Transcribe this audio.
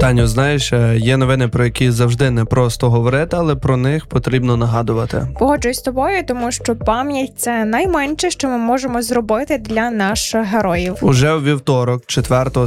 Таню, знаєш, є новини, про які завжди не просто говорити, але про них потрібно нагадувати. Погоджуюсь з тобою, тому що пам'ять – це найменше, що ми можемо зробити для наших героїв. Уже у вівторок, 4